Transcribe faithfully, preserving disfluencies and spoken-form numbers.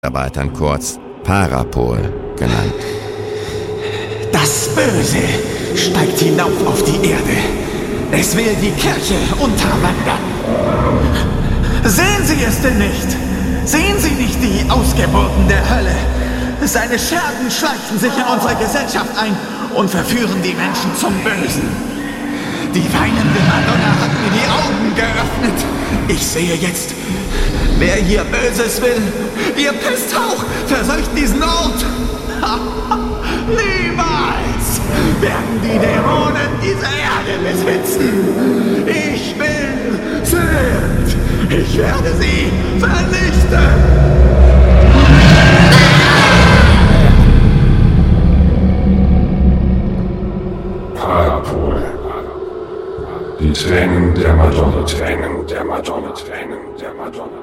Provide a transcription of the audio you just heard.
Mitarbeitern kurz Parapol genannt. Das Böse steigt hinauf auf die Erde. Es will die Kirche unterwandern. Sehen Sie es denn nicht? Sehen Sie nicht die Ausgeburten der Hölle? Seine Schergen schleichen sich in unsere Gesellschaft ein und verführen die Menschen zum Bösen. Die weinende Madonna hat mir die Augen geöffnet. Ich sehe jetzt, wer hier Böses will. Ihr Pesthauch verseucht diesen Ort. Niemals werden die Dämonen diese Erde besitzen. Ich bin Sith. Ich werde sie vernichten. Parapol. Die Tränen der Madonna, Tränen der Madonna, Tränen der Madonna.